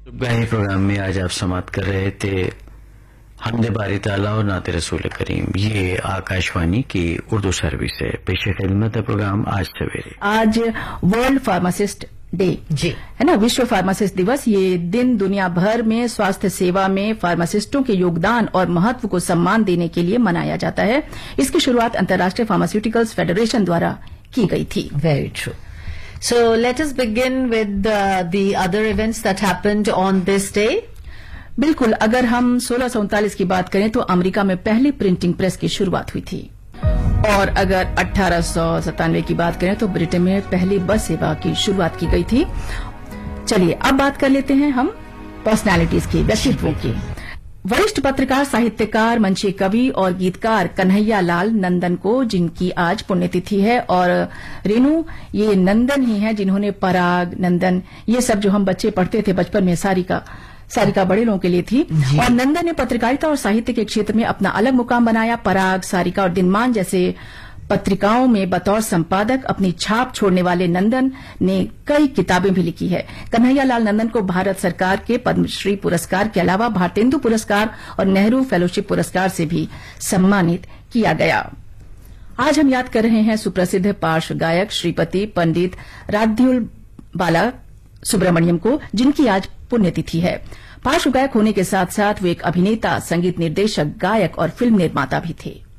सुबह प्रोग्राम में आज आप समाप्त कर रहे थे हमदे बारी ताला और नाते रसूल करीम। ये आकाशवाणी की उर्दू सर्विस है। पेशे खिदमत प्रोग्राम आज सवेरे। आज वर्ल्ड फार्मासिस्ट डे जी है ना, विश्व फार्मासिस्ट दिवस। ये दिन दुनिया भर में स्वास्थ्य सेवा में फार्मासिस्टों के योगदान और महत्व को सम्मान देने के लिए मनाया जाता है। इसकी शुरुआत अंतर्राष्ट्रीय फार्मास्यूटिकल्स फेडरेशन द्वारा की गई थी। Very true. So let us begin with the other events that happened on this day. बिल्कुल, अगर हम 1639 की बात करें तो अमेरिका में पहली प्रिंटिंग प्रेस की शुरुआत हुई थी। और अगर 1897 की बात करें तो ब्रिटेन में पहली बस सेवा की शुरुआत की गई थी। चलिए अब बात कर लेते हैं हम पर्सनालिटीज की, व्यक्तित्वों की। वरिष्ठ पत्रकार, साहित्यकार, मंचीय कवि और गीतकार कन्हैया लाल नंदन को, जिनकी आज पुण्यतिथि है, और रेणु ये नंदन ही हैं जिन्होंने पराग, नंदन, ये सब जो हम बच्चे पढ़ते थे बचपन में, सारिका बड़े लोगों के लिए थी। और नंदन ने पत्रकारिता और साहित्य के क्षेत्र में अपना अलग मुकाम बनाया। पराग, सारिका और दिनमान जैसे पत्रिकाओं में बतौर संपादक अपनी छाप छोड़ने वाले नंदन ने कई किताबें भी लिखी है। कन्हैया लाल नंदन को भारत सरकार के पद्मश्री पुरस्कार के अलावा भारतेंदु पुरस्कार और नेहरू फेलोशिप पुरस्कार से भी सम्मानित किया गया। आज हम याद कर रहे हैं सुप्रसिद्ध पार्श्व गायक श्रीपति पंडित राध्युल बाला सुब्रमण्यम को, जिनकी आज पुण्यतिथि है। पार्श्व गायक होने के साथ साथ वे एक अभिनेता, संगीत निर्देशक, गायक और फिल्म निर्माता भी थे।